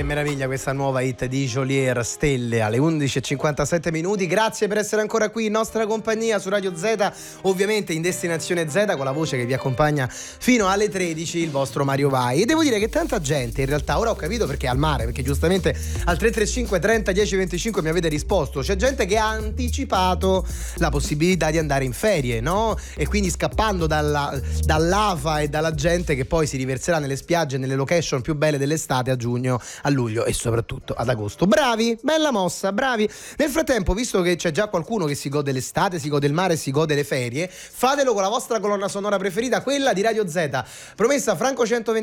meraviglia questa nuova hit di Jolier, Stelle, alle 11:57 minuti. Grazie per essere ancora qui in nostra compagnia su Radio Z, ovviamente in Destinazione Z, con la voce che vi accompagna fino alle 13, il vostro Mario Vai. E devo dire che tanta gente, in realtà, ora ho capito perché è al mare, perché giustamente al 335 30 10 25 mi avete risposto. C'è gente che ha anticipato la possibilità di andare in ferie, no? E quindi scappando dall'afa e dalla gente che poi si riverserà nelle spiagge, nelle location più belle dell'estate a giugno, a luglio e soprattutto ad agosto. Bravi, bella mossa, bravi. Nel frattempo, visto che c'è già qualcuno che si gode l'estate, si gode il mare, si gode le ferie, fatelo con la vostra colonna sonora preferita, quella di Radio Z, promessa Franco 120